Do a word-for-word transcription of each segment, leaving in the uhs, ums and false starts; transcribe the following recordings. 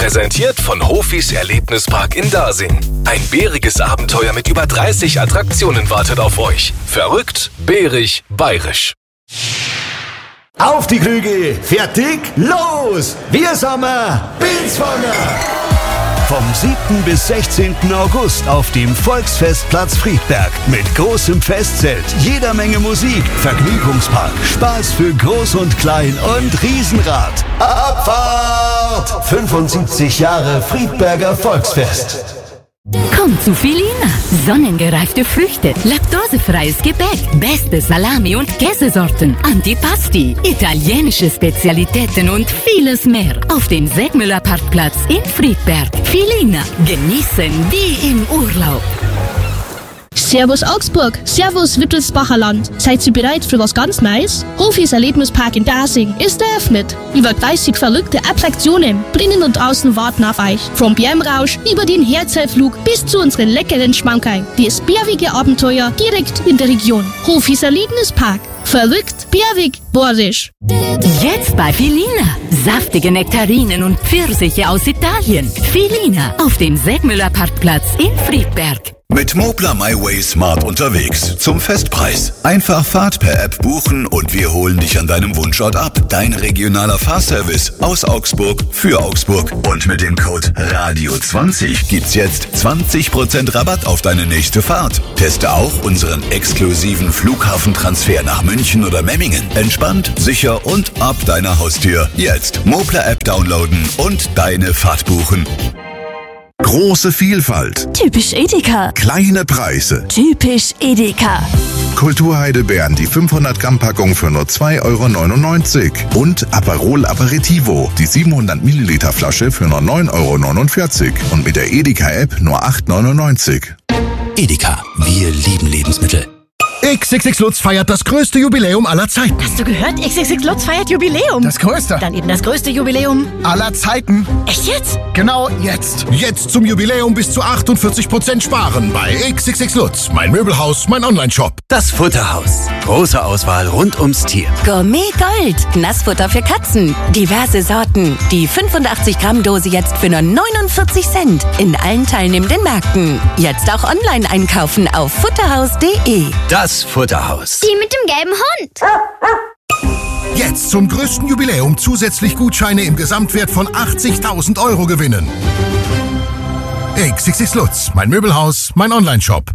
Präsentiert von Hofis Erlebnispark in Dasing. Ein bäriges Abenteuer mit über dreißig Attraktionen wartet auf euch. Verrückt, bärig, bayerisch. Auf die Krüge, fertig, los! Wir sind Pilzfanger! Vom siebten bis sechzehnten August auf dem Volksfestplatz Friedberg mit großem Festzelt, jeder Menge Musik, Vergnügungspark, Spaß für Groß und Klein und Riesenrad. Abfahrt! fünfundsiebzig Jahre Friedberger Volksfest. Kommt zu Filina. Sonnengereifte Früchte, laktosefreies Gebäck, beste Salami- und Käsesorten, Antipasti, italienische Spezialitäten und vieles mehr. Auf dem Segmüller Parkplatz in Friedberg. Filina. Genießen wie im Urlaub. Servus Augsburg, Servus Wittelsbacher Land. Seid ihr bereit für was ganz Neues? Hofis Erlebnispark in Dasing ist eröffnet. Über dreißig verrückte Attraktionen drinnen und draußen warten auf euch. Vom Bärmrausch über den Herzellflug bis zu unseren leckeren Schmankerl. Das bärige Abenteuer direkt in der Region. Hofis Erlebnispark. Verrückt, bärig, borisch. Jetzt bei Filina. Saftige Nektarinen und Pfirsiche aus Italien. Filina auf dem Segmüller Parkplatz in Friedberg. Mit Mobler MyWay Smart unterwegs. Zum Festpreis. Einfach Fahrt per App buchen und wir holen dich an deinem Wunschort ab. Dein regionaler Fahrservice aus Augsburg für Augsburg. Und mit dem Code Radio zwanzig gibt's jetzt zwanzig Prozent Rabatt auf deine nächste Fahrt. Teste auch unseren exklusiven Flughafentransfer nach München oder Memmingen. Entspannt, sicher und ab deiner Haustür. Jetzt Mobler App downloaden und deine Fahrt buchen. Große Vielfalt. Typisch Edeka. Kleine Preise. Typisch Edeka. Kulturheide Bern, die fünfhundert Gramm Packung für nur zwei Euro neunundneunzig. Und Aperol Aperitivo, die siebenhundert Milliliter Flasche für nur neun Euro neunundvierzig. Und mit der Edeka-App nur acht Euro neunundneunzig. Edeka, wir lieben Lebensmittel. X X X Lutz feiert das größte Jubiläum aller Zeiten. Hast du gehört? X X X Lutz feiert Jubiläum. Das größte. Dann eben das größte Jubiläum aller Zeiten. Echt jetzt? Genau jetzt. Jetzt zum Jubiläum bis zu achtundvierzig Prozent sparen bei X X X Lutz. Mein Möbelhaus, mein Online-Shop. Das Futterhaus. Große Auswahl rund ums Tier. Gourmet Gold. Nassfutter für Katzen. Diverse Sorten. Die fünfundachtzig Gramm Dose jetzt für nur neunundvierzig Cent. In allen teilnehmenden Märkten. Jetzt auch online einkaufen auf futterhaus punkt de. Das Futterhaus. Die mit dem gelben Hund. Jetzt zum größten Jubiläum zusätzlich Gutscheine im Gesamtwert von achtzigtausend Euro gewinnen. X X X Lutz, mein Möbelhaus, mein Online-Shop.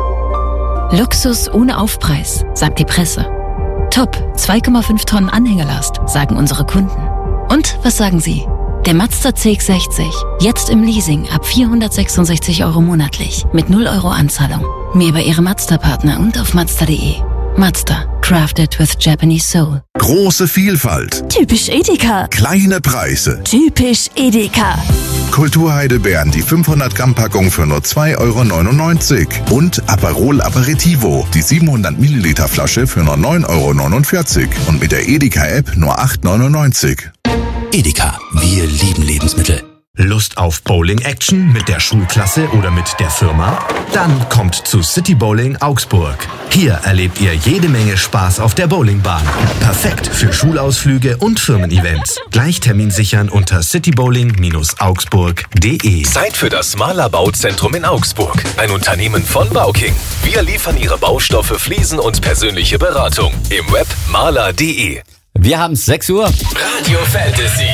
Luxus ohne Aufpreis, sagt die Presse. Top, zwei Komma fünf Tonnen Anhängerlast, sagen unsere Kunden. Und was sagen Sie? Der Mazda C X sechzig, jetzt im Leasing ab vierhundertsechsundsechzig Euro monatlich, mit null Euro Anzahlung. Mehr bei Ihrem Mazda-Partner und auf mazda punkt de. Mazda, crafted with Japanese soul. Große Vielfalt. Typisch Edeka. Kleine Preise. Typisch Edeka. Kulturheide Bern, die fünfhundert Gramm Packung für nur zwei Euro neunundneunzig. Und Aperol Aperitivo, die siebenhundert Milliliter Flasche für nur neun Euro neunundvierzig. Und mit der Edeka-App nur acht Euro neunundneunzig. Edeka, wir lieben Lebensmittel. Lust auf Bowling-Action mit der Schulklasse oder mit der Firma? Dann kommt zu City Bowling Augsburg. Hier erlebt ihr jede Menge Spaß auf der Bowlingbahn. Perfekt für Schulausflüge und Firmen-Events. Gleich Termin sichern unter citybowling augsburg punkt de. Zeit für das Mahler Bauzentrum in Augsburg. Ein Unternehmen von Bauking. Wir liefern Ihre Baustoffe, Fliesen und persönliche Beratung. Im Web mahler punkt de. Wir haben sechs Uhr. Radio Fantasy.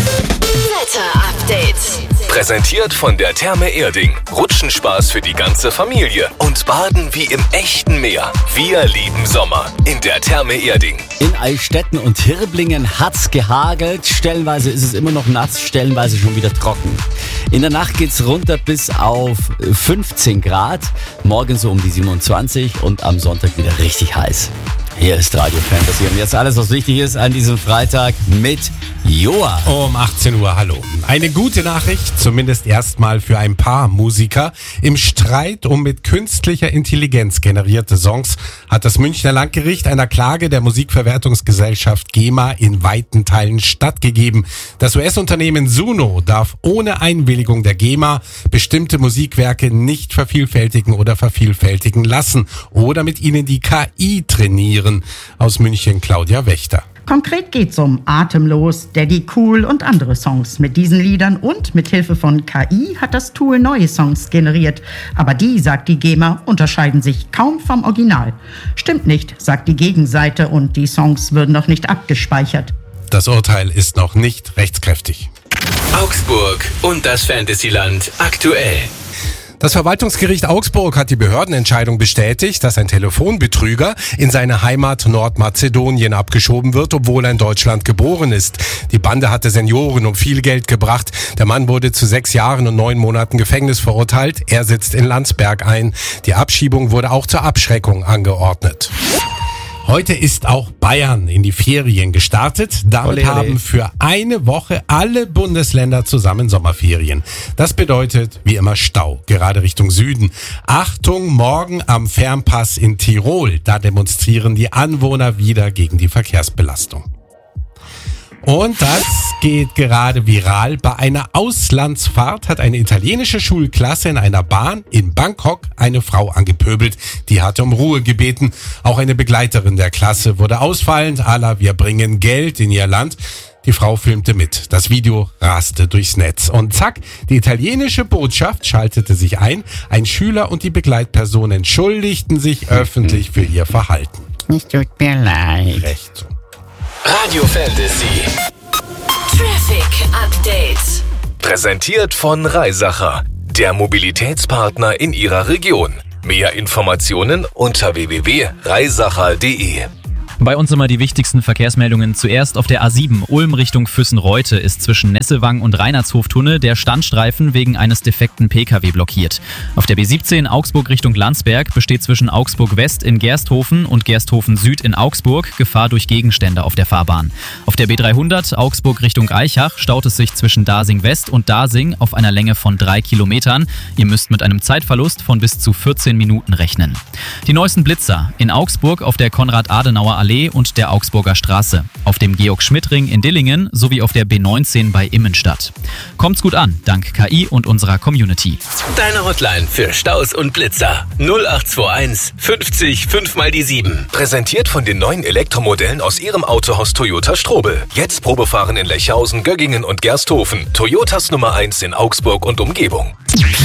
Wetter-Update. Präsentiert von der Therme Erding. Rutschenspaß für die ganze Familie. Und baden wie im echten Meer. Wir lieben Sommer. In der Therme Erding. In Eichstätten und Hirblingen hat's gehagelt. Stellenweise ist es immer noch nass, stellenweise schon wieder trocken. In der Nacht geht's runter bis auf fünfzehn Grad. Morgen so um die siebenundzwanzig und am Sonntag wieder richtig heiß. Hier ist Radio Fantasy und jetzt alles, was wichtig ist an diesem Freitag mit Joa. Um achtzehn Uhr, hallo. Eine gute Nachricht, zumindest erstmal für ein paar Musiker. Im Streit um mit künstlicher Intelligenz generierte Songs hat das Münchner Landgericht einer Klage der Musikverwertungsgesellschaft GEMA in weiten Teilen stattgegeben. Das U S-Unternehmen Suno darf ohne Einwilligung der GEMA bestimmte Musikwerke nicht vervielfältigen oder vervielfältigen lassen oder mit ihnen die K I trainieren. Aus München Claudia Wächter. Konkret geht's um Atemlos, Daddy Cool und andere Songs. Mit diesen Liedern und mit Hilfe von K I hat das Tool neue Songs generiert. Aber die, sagt die GEMA, unterscheiden sich kaum vom Original. Stimmt nicht, sagt die Gegenseite, und die Songs würden noch nicht abgespeichert. Das Urteil ist noch nicht rechtskräftig. Augsburg und das Fantasyland aktuell. Das Verwaltungsgericht Augsburg hat die Behördenentscheidung bestätigt, dass ein Telefonbetrüger in seine Heimat Nordmazedonien abgeschoben wird, obwohl er in Deutschland geboren ist. Die Bande hatte Senioren um viel Geld gebracht. Der Mann wurde zu sechs Jahren und neun Monaten Gefängnis verurteilt. Er sitzt in Landsberg ein. Die Abschiebung wurde auch zur Abschreckung angeordnet. Heute ist auch Bayern in die Ferien gestartet. Damit Ole, ole. haben für eine Woche alle Bundesländer zusammen Sommerferien. Das bedeutet wie immer Stau, gerade Richtung Süden. Achtung, morgen am Fernpass in Tirol. Da demonstrieren die Anwohner wieder gegen die Verkehrsbelastung. Und das geht gerade viral. Bei einer Auslandsfahrt hat eine italienische Schulklasse in einer Bahn in Bangkok eine Frau angepöbelt. Die hatte um Ruhe gebeten. Auch eine Begleiterin der Klasse wurde ausfallend. À la, wir bringen Geld in ihr Land. Die Frau filmte mit. Das Video raste durchs Netz. Und zack, die italienische Botschaft schaltete sich ein. Ein Schüler und die Begleitperson entschuldigten sich öffentlich für ihr Verhalten. Es tut mir leid. Recht so. Radio Fantasy. Traffic Update. Präsentiert von Reisacher, der Mobilitätspartner in Ihrer Region. Mehr Informationen unter w w w punkt reisacher punkt d e. Bei uns immer die wichtigsten Verkehrsmeldungen. Zuerst auf der A sieben Ulm Richtung Füssen-Reute ist zwischen Nessewang und Reinhardshoftunnel der Standstreifen wegen eines defekten P K W blockiert. Auf der B siebzehn Augsburg Richtung Landsberg besteht zwischen Augsburg West in Gersthofen und Gersthofen Süd in Augsburg Gefahr durch Gegenstände auf der Fahrbahn. Auf der B dreihundert Augsburg Richtung Eichach staut es sich zwischen Dasing West und Dasing auf einer Länge von drei Kilometern. Ihr müsst mit einem Zeitverlust von bis zu vierzehn Minuten rechnen. Die neuesten Blitzer in Augsburg auf der Konrad-Adenauer Allee und der Augsburger Straße, auf dem Georg-Schmidt-Ring in Dillingen sowie auf der B neunzehn bei Immenstadt. Kommt's gut an, dank K I und unserer Community. Deine Hotline für Staus und Blitzer null acht zwei eins fünfzig fünf mal die sieben. Präsentiert von den neuen Elektromodellen aus Ihrem Autohaus Toyota Strobel. Jetzt Probefahren in Lechhausen, Göggingen und Gersthofen. Toyotas Nummer eins in Augsburg und Umgebung.